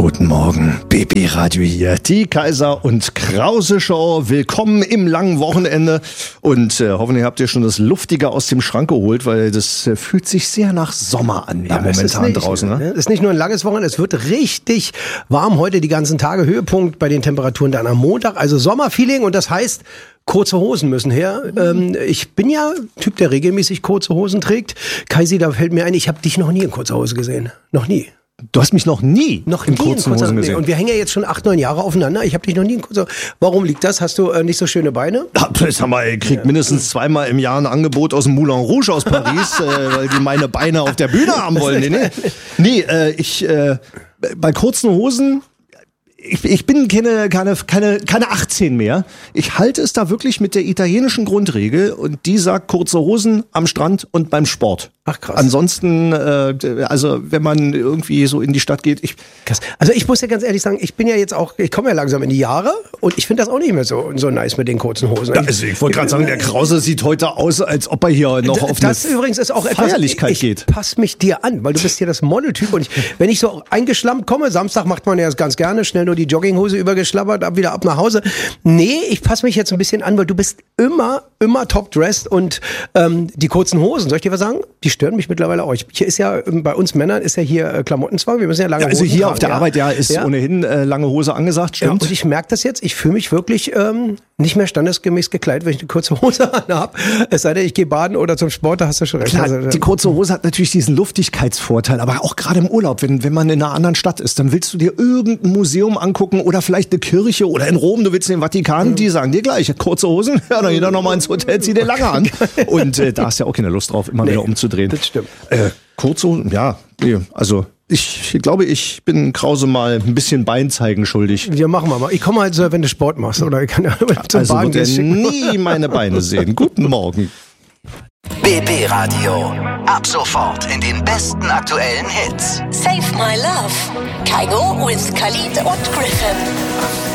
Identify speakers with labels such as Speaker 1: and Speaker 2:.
Speaker 1: Guten Morgen, BB Radio hier, die Kaiser und Krause Show. Willkommen im langen Wochenende und hoffentlich habt ihr schon das Luftige aus dem Schrank geholt, weil das fühlt sich sehr nach Sommer an, ja, momentan draußen. Ne?
Speaker 2: Es ist nicht nur ein langes Wochenende, es wird richtig warm heute die ganzen Tage. Höhepunkt bei den Temperaturen dann am Montag, also Sommerfeeling, und das heißt, kurze Hosen müssen her. Ich bin ja Typ, der regelmäßig kurze Hosen trägt. Kaisi, da fällt mir ein, ich habe dich noch nie in kurzer Hose gesehen. Noch nie.
Speaker 1: Du hast mich noch nie in kurzen Hosen gesehen.
Speaker 2: Und wir hängen ja jetzt schon 8, 9 Jahre aufeinander. Ich habe dich noch nie in kurzer Hose. Warum liegt das? Hast du nicht so schöne Beine?
Speaker 1: Sag mal, ich krieg mindestens zweimal im Jahr ein Angebot aus dem Moulin Rouge aus Paris, weil die meine Beine auf der Bühne haben wollen. Nee, bei kurzen Hosen... Ich bin keine 18 mehr. Ich halte es da wirklich mit der italienischen Grundregel und die sagt kurze Hosen am Strand und beim Sport.
Speaker 2: Ach krass.
Speaker 1: Ansonsten, also wenn man irgendwie so in die Stadt geht,
Speaker 2: krass. Also ich muss ja ganz ehrlich sagen, ich komme ja langsam in die Jahre und ich finde das auch nicht mehr so nice mit den kurzen Hosen.
Speaker 1: Ja, also ich wollte gerade sagen, der Krause sieht heute aus, als ob er hier noch auf eine
Speaker 2: übrigens ist auch
Speaker 1: Feierlichkeit geht.
Speaker 2: Ich pass mich dir an, weil du bist hier das Modeltyp und wenn ich so eingeschlampt komme, Samstag macht man ja das ganz gerne, schnell nur die Jogginghose übergeschlabbert, wieder ab nach Hause. Nee, ich passe mich jetzt ein bisschen an, weil du bist immer top-dressed und die kurzen Hosen, soll ich dir was sagen? Die stören mich mittlerweile auch. Hier ist ja, bei uns Männern ist ja hier Klamottenzwang, wir müssen ja lange Hosen
Speaker 1: also hier
Speaker 2: tragen,
Speaker 1: auf der Arbeit ist ohnehin lange Hose angesagt, stimmt.
Speaker 2: Ja, und ich merke das jetzt, ich fühle mich wirklich nicht mehr standesgemäß gekleidet, wenn ich eine kurze Hose anhabe. Es sei denn, ich gehe baden oder zum Sport, da hast du schon recht.
Speaker 1: Klar,
Speaker 2: also,
Speaker 1: die kurze Hose hat natürlich diesen Luftigkeitsvorteil, aber auch gerade im Urlaub, wenn man in einer anderen Stadt ist, dann willst du dir irgendein Museum angucken oder vielleicht eine Kirche oder in Rom, du willst in den Vatikan, die sagen dir gleich, kurze Hosen, ja, dann geh doch nochmal ins Hotel, zieh dir lange an. Und da hast du ja auch keine Lust drauf, immer wieder umzudrehen.
Speaker 2: Das stimmt.
Speaker 1: Kurze Hosen, ja, also ich glaube, ich bin Krause mal ein bisschen Bein zeigen schuldig.
Speaker 2: Ja, machen wir mal. Ich komme halt so, wenn du Sport machst, oder ich kann ja zum
Speaker 1: also
Speaker 2: Baden
Speaker 1: wird er
Speaker 2: gehen.
Speaker 1: nie meine Beine sehen. Guten Morgen.
Speaker 3: BB Radio. Ab sofort in den besten aktuellen Hits.
Speaker 4: Save My Love. Kaigo with Khalid und Griffin.